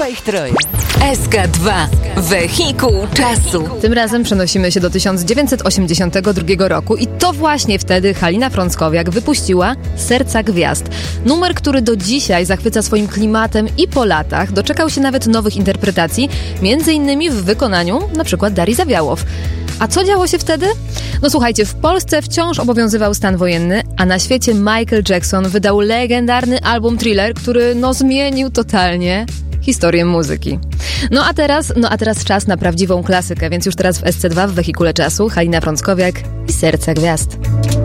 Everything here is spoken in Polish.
Chyba ich troje. SK2. Wehikuł czasu. Tym razem przenosimy się do 1982 roku i to właśnie wtedy Halina Frąckowiak wypuściła Serca Gwiazd. Numer, który do dzisiaj zachwyca swoim klimatem i po latach doczekał się nawet nowych interpretacji, między innymi w wykonaniu np. Darii Zawiałow. A co działo się wtedy? No słuchajcie, w Polsce wciąż obowiązywał stan wojenny, a na świecie Michael Jackson wydał legendarny album Thriller, który zmienił totalnie historię muzyki. No a teraz czas na prawdziwą klasykę, więc już teraz w SC2 w Wehikule Czasu Halina Frąckowiak i Serca Gwiazd.